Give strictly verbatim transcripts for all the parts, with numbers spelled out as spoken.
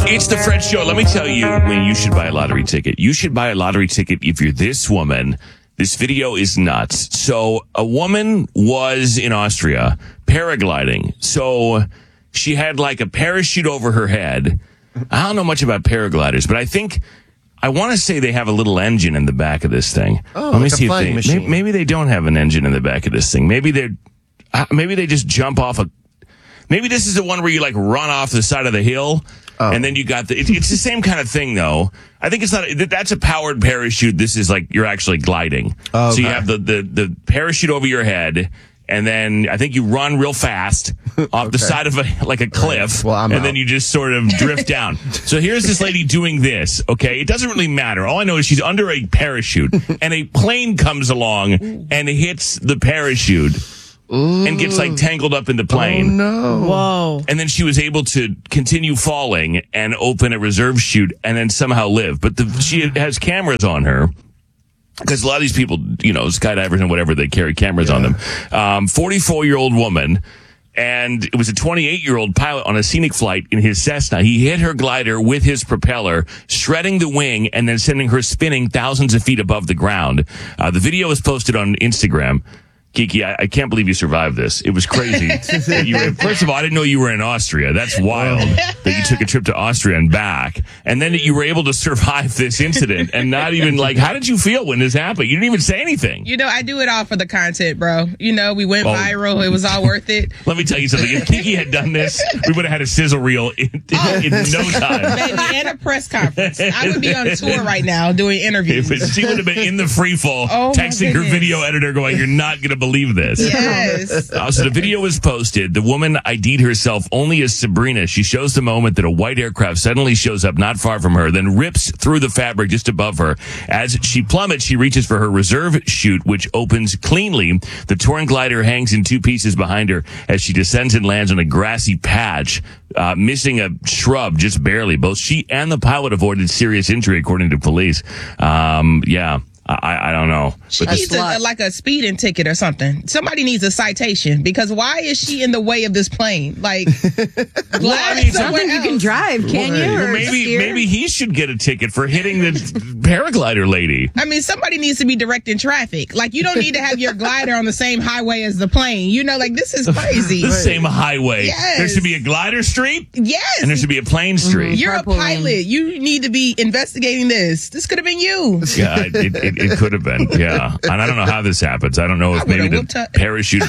It's the Fred Show. Let me tell you when you should buy a lottery ticket. You should buy a lottery ticket if you're this woman. This video is nuts. So a woman was in Austria paragliding. So she had like a parachute over her head. I don't know much about paragliders, but I think I want to say they have a little engine in the back of this thing. Oh, Let me like see a if flying they machine. maybe, maybe they don't have an engine in the back of this thing. Maybe they're uh, maybe they just jump off a. Maybe this is the one where you like run off the side of the hill. Oh. And then you got the, it, it's the same kind of thing though. I think it's not, that's a powered parachute. This is like, you're actually gliding. Oh, so you okay. have the, the, the parachute over your head. And then I think you run real fast off okay. the side of a, like a cliff. Right. Well, I'm and out. then you just sort of drift down. So here's this lady doing this. Okay. It doesn't really matter. All I know is she's under a parachute and a plane comes along and hits the parachute. Ooh. And gets like tangled up in the plane. Oh, no. Whoa. And then she was able to continue falling and open a reserve chute and then somehow live. But the, she has cameras on her. Because a lot of these people, you know, skydivers and whatever, they carry cameras yeah. on them. Um, forty-four-year-old woman. And it was a twenty-eight-year-old pilot on a scenic flight in his Cessna. He hit her glider with his propeller, shredding the wing and then sending her spinning thousands of feet above the ground. Uh, the video was posted on Instagram. Kiki, I, I can't believe you survived this. It was crazy. that you were, first of all, I didn't know you were in Austria. That's wild that you took a trip to Austria and back. And then that you were able to survive this incident and not even like, how did you feel when this happened? You didn't even say anything. You know, I do it all for the content, bro. You know, we went Oh. viral. It was all worth it. Let me tell you something. If Kiki had done this, we would have had a sizzle reel in, Oh. in no time. Baby, and a press conference. I would be on tour right now doing interviews. If it, she would have been in the free fall, Oh, my texting her goodness. video editor going, you're not going to believe this. Yes. Uh, so the video was posted. The woman I D'd herself only as Sabrina. She shows the moment that a white aircraft suddenly shows up not far from her, then rips through the fabric just above her. As she plummets, she reaches for her reserve chute, which opens cleanly. The touring glider hangs in two pieces behind her as she descends and lands on a grassy patch, uh, missing a shrub just barely. Both she and the pilot avoided serious injury, according to police. Um, yeah. I, I don't know. She But needs a, like a speeding ticket or something. Somebody needs a citation because why is she in the way of this plane? Like, glide I mean, I don't think you can drive, can you? Well, Or maybe steer? maybe he should get a ticket for hitting the paraglider lady. I mean, somebody needs to be directing traffic. Like, you don't need to have your glider on the same highway as the plane. You know, like, this is crazy. The same highway. Yes. There should be a glider street, Yes. and there should be a plane street. You're a Carpool lane. pilot. You need to be investigating this. This could have been you. Yeah, it, it, it could have been. Yeah, and I don't know how this happens. I don't know if I would've maybe whooped the her. parachute.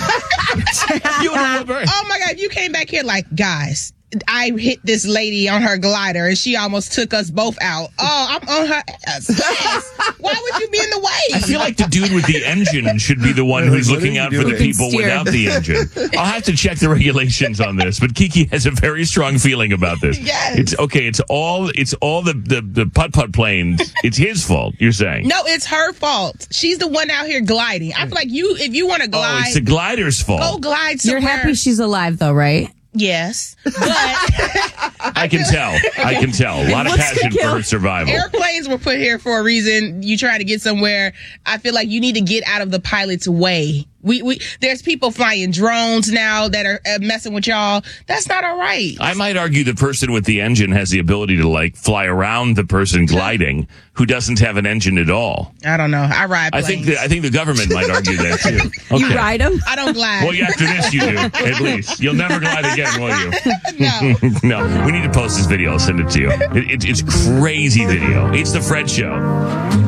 You would've whooped her. Oh my God, you came back here like, guys, I hit this lady on her glider and she almost took us both out. Oh, I'm on her ass. Yes. Why would you be in the way? I feel like the dude with the engine should be the one who's What are looking you out for the doing? people Steer. without the engine. I'll have to check the regulations on this, but Kiki has a very strong feeling about this. Yes. It's okay. It's all. It's all the the the putt putt plane. It's his fault. You're saying? No, it's her fault. She's the one out here gliding. I feel like you, if you want to Oh, glide, it's the glider's fault. go glide You're somewhere. happy she's alive, though, right? Yes. But I can tell. I can tell. A lot of What's passion the for kill? her survival. airplanes were put here for a reason. You try to get somewhere. I feel like you need to get out of the pilot's way. We, we, there's people flying drones now that are uh, messing with y'all. That's not all right. I might argue the person with the engine has the ability to like fly around the person gliding who doesn't have an engine at all. I don't know. I ride I planes. think that I think the government might argue that too. You ride them? I don't glide. Well, yeah, after this you do, at least. You'll never glide again, will you? No. No. We need to post this video. I'll send it to you. It, it, it's crazy video. It's the Fred Show.